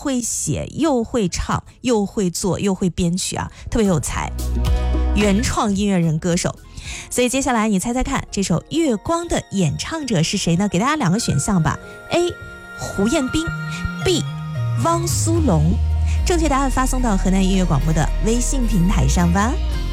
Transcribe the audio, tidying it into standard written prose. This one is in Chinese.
会写，又会唱，又会做，又会编曲啊，特别有才，原创音乐人歌手。所以接下来你猜猜看，这首《月光》的演唱者是谁呢？给大家2个选项吧。 A. 胡彦斌， B. 汪苏泷。正确答案发送到河南音乐广播的微信平台上吧。